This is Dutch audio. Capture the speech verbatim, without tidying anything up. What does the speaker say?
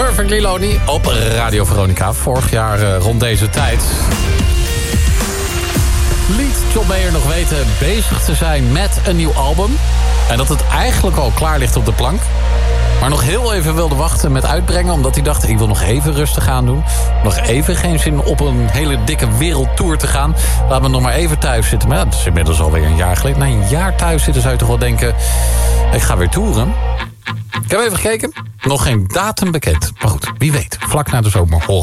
Perfectly Lonely op Radio Veronica. Vorig jaar uh, rond deze tijd liet John Mayer nog weten bezig te zijn met een nieuw album. En dat het eigenlijk al klaar ligt op de plank. Maar nog heel even wilde wachten met uitbrengen. Omdat hij dacht, ik wil nog even rustig aan doen. Nog even geen zin op een hele dikke wereldtour te gaan. Laat me nog maar even thuis zitten. Maar ja, dat is inmiddels alweer een jaar geleden. Na een jaar thuis zitten zou je toch wel denken, ik ga weer toeren. Ik heb even gekeken. Nog geen datum bekend. Maar goed, wie weet. Vlak na de zomer horen.